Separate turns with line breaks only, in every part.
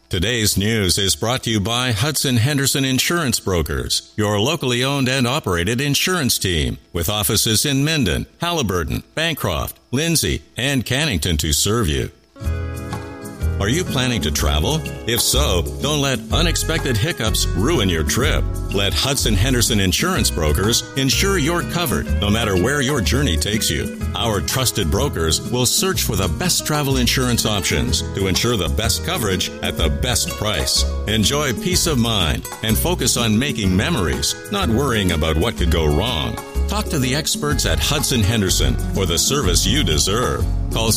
Today's news is brought to you by Hudson Henderson Insurance Brokers, your locally owned and operated insurance team, with offices in Minden, Halliburton, Bancroft, Lindsay, and Cannington to serve you. Are you planning to travel? If so, don't let unexpected hiccups ruin your trip. Let Hudson Henderson Insurance Brokers ensure you're covered no matter where your journey takes you. Our trusted brokers will search for the best travel insurance options to ensure the best coverage at the best price. Enjoy peace of mind and focus on making memories, not worrying about what could go wrong. Talk to the experts at Hudson Henderson for the service you deserve. Call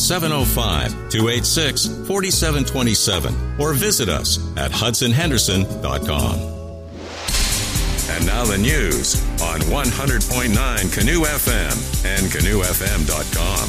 705-286-4727 or visit us at hudsonhenderson.com. And now the news on 100.9 Canoe FM and canoefm.com.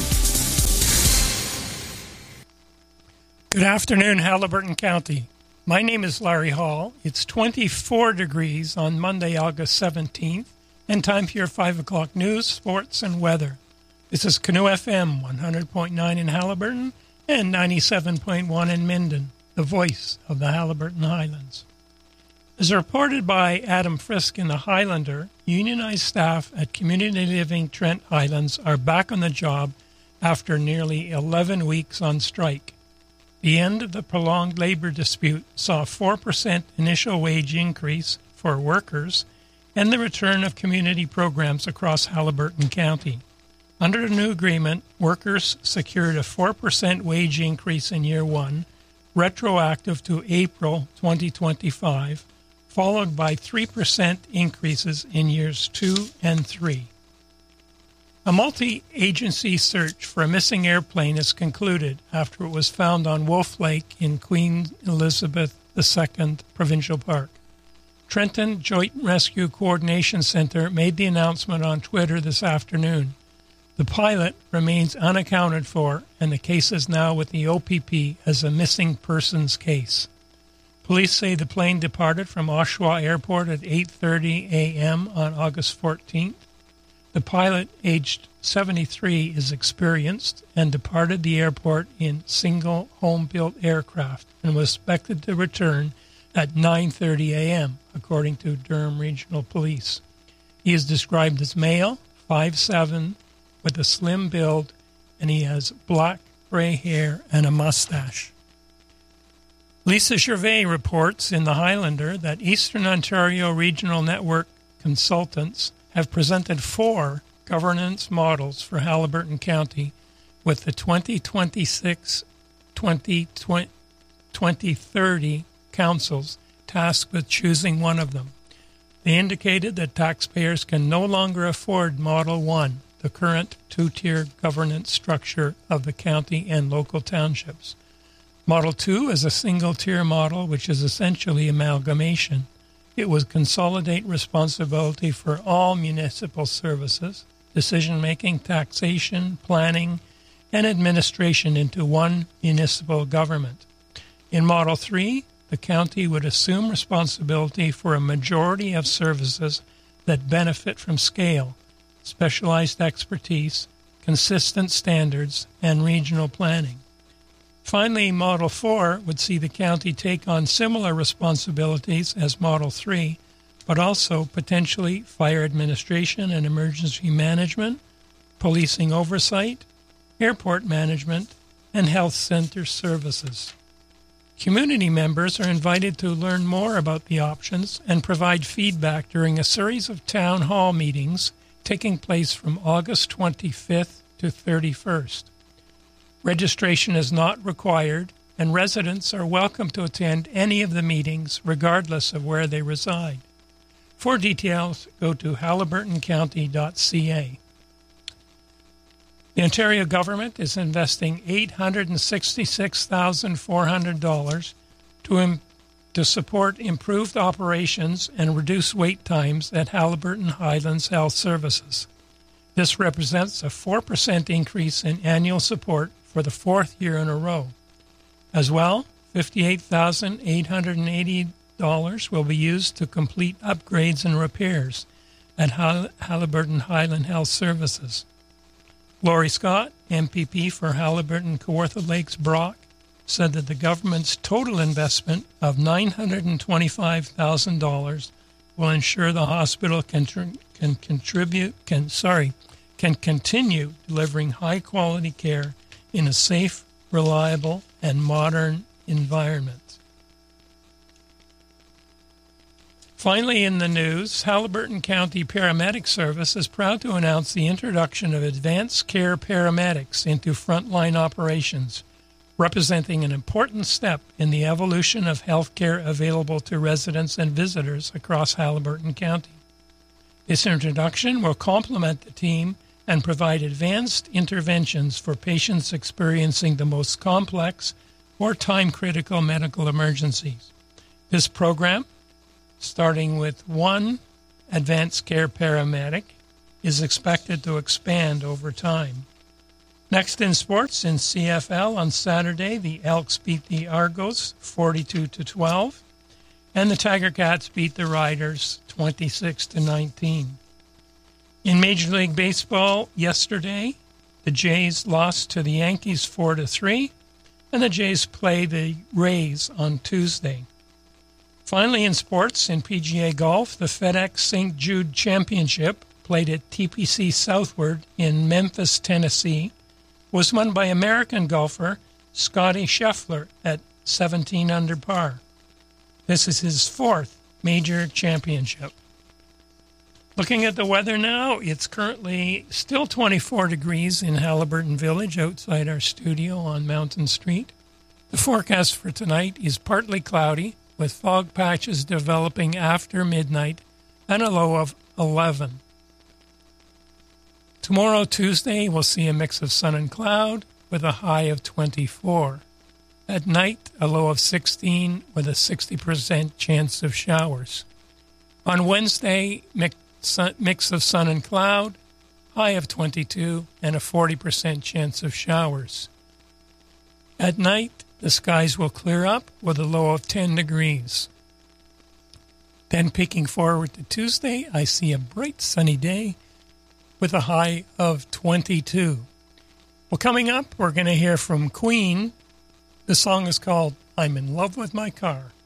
Good afternoon, Halliburton County. My name is Larry Hall. It's 24 degrees on Monday, August 17th, and time for your 5 o'clock news, sports, and weather. This is Canoe FM 100.9 in Halliburton and 97.1 in Minden, the voice of the Halliburton Highlands. As reported by Adam Frisk in the Highlander, unionized staff at Community Living Trent Highlands are back on the job after nearly 11 weeks on strike. The end of the prolonged labor dispute saw a 4% initial wage increase for workers and the return of community programs across Halliburton County. Under the new agreement, workers secured a 4% wage increase in year one, retroactive to April 2025, followed by 3% increases in years 2 and 3. A multi-agency search for a missing airplane is concluded after it was found on Wolf Lake in Queen Elizabeth II Provincial Park. Trenton Joint Rescue Coordination Center made the announcement on Twitter this afternoon. The pilot remains unaccounted for, and the case is now with the OPP as a missing persons case. Police say the plane departed from Oshawa Airport at 8:30 a.m. on August 14th. The pilot, aged 73, is experienced and departed the airport in single home-built aircraft and was expected to return at 9:30 a.m., according to Durham Regional Police. He is described as male, 5'7", with a slim build, and he has black, gray hair and a mustache. Lisa Gervais reports in the Highlander that Eastern Ontario Regional Network consultants have presented 4 governance models for Halliburton County with the 2026-2030 councils tasked with choosing one of them. They indicated that taxpayers can no longer afford Model 1, the current 2-tier governance structure of the county and local townships. Model 2 is a single-tier model, which is essentially amalgamation. It would consolidate responsibility for all municipal services, decision-making, taxation, planning, and administration into one municipal government. In Model 3, the county would assume responsibility for a majority of services that benefit from scale, specialized expertise, consistent standards, and regional planning. Finally, Model 4 would see the county take on similar responsibilities as Model 3, but also potentially fire administration and emergency management, policing oversight, airport management, and health center services. Community members are invited to learn more about the options and provide feedback during a series of town hall meetings taking place from August 25th to 31st. Registration is not required, and residents are welcome to attend any of the meetings regardless of where they reside. For details, go to halliburtoncounty.ca. The Ontario government is investing $866,400 to support improved operations and reduce wait times at Halliburton Highlands Health Services. This represents a 4% increase in annual support for the 4th year in a row. As well, $58,880 will be used to complete upgrades and repairs at Halliburton Highland Health Services. Laurie Scott, MPP for Halliburton Kawartha Lakes Brock, said that the government's total investment of $925,000 will ensure the hospital can continue delivering high-quality care in a safe, reliable, and modern environment. Finally, in the news, Haliburton County Paramedic Service is proud to announce the introduction of advanced care paramedics into frontline operations, representing an important step in the evolution of health care available to residents and visitors across Haliburton County. This introduction will complement the team and provide advanced interventions for patients experiencing the most complex or time-critical medical emergencies. This program, starting with one advanced care paramedic, is expected to expand over time. Next in sports, in CFL on Saturday, the Elks beat the Argos 42-12, and the Tiger Cats beat the Riders 26-19. In Major League Baseball yesterday, the Jays lost to the Yankees 4-3, and the Jays play the Rays on Tuesday. Finally, in sports, in PGA Golf, the FedEx St. Jude Championship, played at TPC Southward in Memphis, Tennessee, was won by American golfer Scottie Scheffler at 17 under par. This is his fourth major championship. Looking at the weather now, it's currently still 24 degrees in Haliburton Village outside our studio on Mountain Street. The forecast for tonight is partly cloudy, with fog patches developing after midnight and a low of 11. Tomorrow, Tuesday, we'll see a mix of sun and cloud with a high of 24. At night, a low of 16 with a 60% chance of showers. On Wednesday, mix of sun and cloud, high of 22 and a 40% chance of showers. At night, the skies will clear up with a low of 10 degrees. Then peeking forward to Tuesday, I see a bright sunny day with a high of 22. Well, coming up, we're going to hear from Queen. The song is called I'm in Love with My Car.